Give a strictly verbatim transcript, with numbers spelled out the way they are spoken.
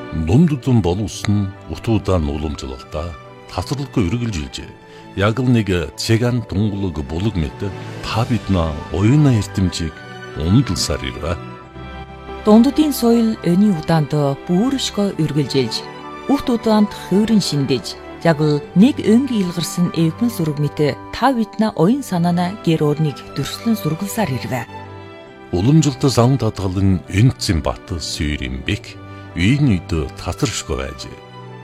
Дунддун боловсон утуудаан уламжлалтаа тасралгүй үргэлжилжээ. Яг л нэг цэган тунгалаг булаг мэт та биднээ оюуна эрдэмжийг ундалсаар ирвэ. Дунддын соёл өний удаанд бүршгөө үргэлжилж, урт удаанд хөөрөн шиндэж, яг л нэг өнгийн илгарсан эвгэн сүрэг мэт та биднээ оюун санаана гэр орныг дөрслөн сургалсаар ирвэ. Уламжлалт зам татгалан энцэн бат сүйрэн бек үйн үйд татаршгүй байж.